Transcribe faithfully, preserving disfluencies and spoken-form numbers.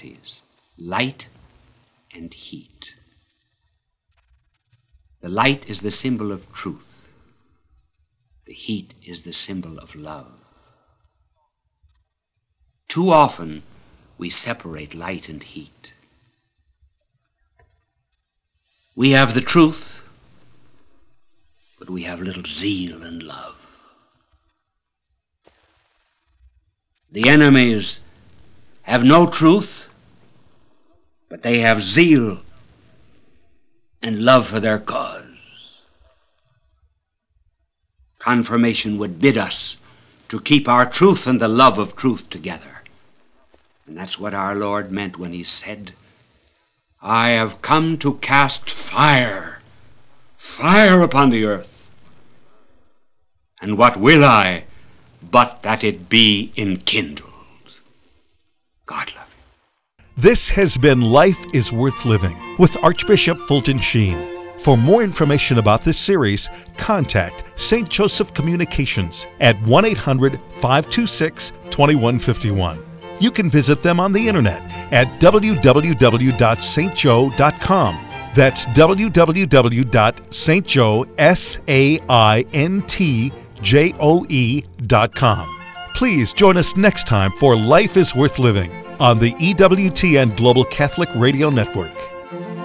qualities, light and heat. The light is the symbol of truth. The heat is the symbol of love. Too often we separate light and heat. We have the truth, but we have little zeal and love. The enemies have no truth, but they have zeal and love for their cause. Confirmation would bid us to keep our truth and the love of truth together. And that's what our Lord meant when he said, I have come to cast fire, fire upon the earth. And what will I but that it be enkindled? God love you. This has been Life is Worth Living with Archbishop Fulton Sheen. For more information about this series, contact Saint Joseph Communications at one eight hundred, five two six, two one five one. You can visit them on the internet at w w w dot st joe dot com. That's w w w dot st joe dot com. Please join us next time for Life is Worth Living on the E W T N Global Catholic Radio Network.